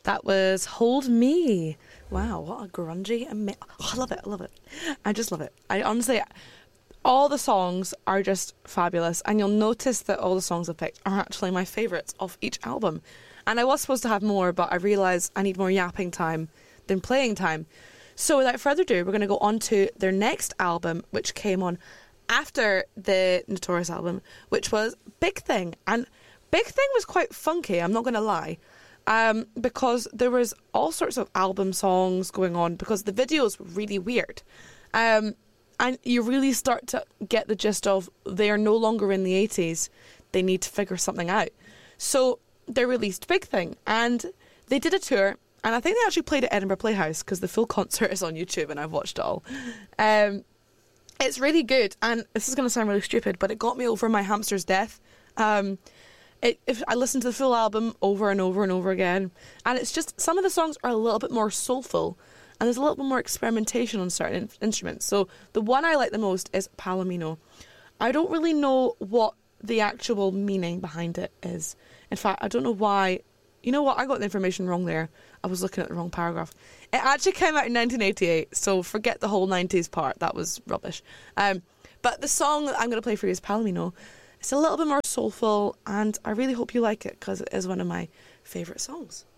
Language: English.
That was Hold Me. Wow, what a grungy... I love it, I love it. I just love it. I honestly... All the songs are just fabulous, and you'll notice that all the songs I've picked are actually my favourites of each album. And I was supposed to have more, but I realised I need more yapping time than playing time. So without further ado, we're going to go on to their next album, which came on after the Notorious album, which was Big Thing. And Big Thing was quite funky, I'm not going to lie. Because there was all sorts of album songs going on, because the videos were really weird. And you really start to get the gist of they are no longer in the 80s. They need to figure something out. So they released Big Thing, and they did a tour, and I think they actually played at Edinburgh Playhouse, because the full concert is on YouTube and I've watched it all. It's really good, and this is going to sound really stupid, but it got me over my hamster's death. If I listened to the full album over and over and over again, and it's just, some of the songs are a little bit more soulful, and there's a little bit more experimentation on certain instruments. So the one I like the most is Palomino. I don't really know what the actual meaning behind it is. In fact, I don't know why. You know what? I got the information wrong there. I was looking at the wrong paragraph. It actually came out in 1988, so forget the whole 90s part. That was rubbish. But the song that I'm going to play for you is Palomino. It's a little bit more soulful, and I really hope you like it, because it is one of my favourite songs.